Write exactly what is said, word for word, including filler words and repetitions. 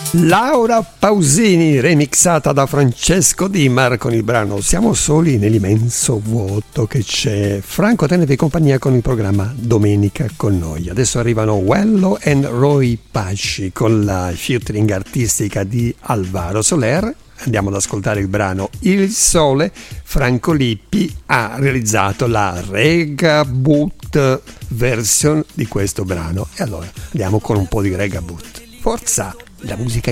Laura Pausini, remixata da Francesco Dimar con il brano Siamo soli nell'immenso vuoto che c'è. Franco, tenevi compagnia con il programma Domenica con noi. Adesso arrivano Wello e Roy Pasci con la featuring artistica di Alvaro Soler. Andiamo ad ascoltare il brano Il Sole. Franco Lippi ha realizzato la Regaboot version di questo brano. E allora andiamo con un po' di Regaboot. Forza, la musica